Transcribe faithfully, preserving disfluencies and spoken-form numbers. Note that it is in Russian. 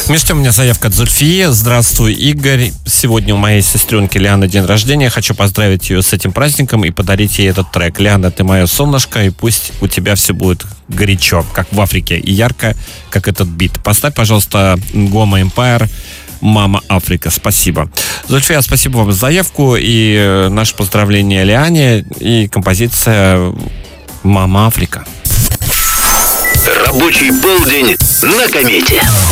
Между тем, у меня заявка от Зульфии. Здравствуй, Игорь. Сегодня у моей сестренки Лианы день рождения. Хочу поздравить ее с этим праздником и подарить ей этот трек. Лиана, ты мое солнышко, и пусть у тебя все будет горячо, как в Африке, и ярко, как этот бит. Поставь, пожалуйста, Ngoma Empire, Мама Африка. Спасибо. Зульфия, спасибо вам за заявку и наше поздравление Лиане и композиция Мама Африка. Рабочий полдень на комете.